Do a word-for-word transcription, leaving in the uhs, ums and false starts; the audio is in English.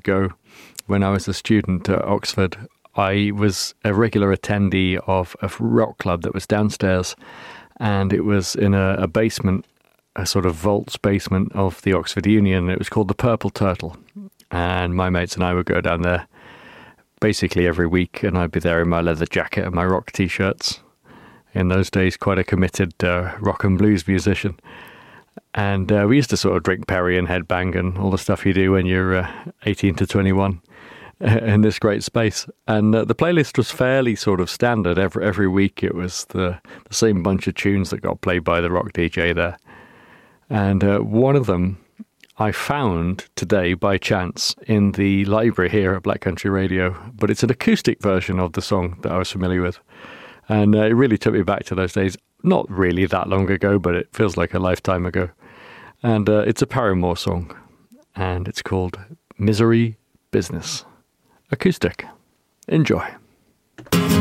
ago, when I was a student at Oxford, I was a regular attendee of a rock club that was downstairs, and it was in a, a basement, a sort of vaults basement of the Oxford Union. It was called the Purple Turtle, and my mates and I would go down there basically every week, and I'd be there in my leather jacket and my rock t-shirts. In those days, quite a committed uh, rock and blues musician. And uh, we used to sort of drink Perry and headbang and all the stuff you do when you're uh, eighteen to twenty-one in this great space. And uh, the playlist was fairly sort of standard. Every every week it was the, the same bunch of tunes that got played by the rock D J there. And uh, one of them I found today by chance in the library here at Black Country Radio, but it's an acoustic version of the song that I was familiar with. And uh, it really took me back to those days. Not really that long ago, but it feels like a lifetime ago. And uh, it's a Paramore song, and it's called Misery Business. Acoustic. Enjoy.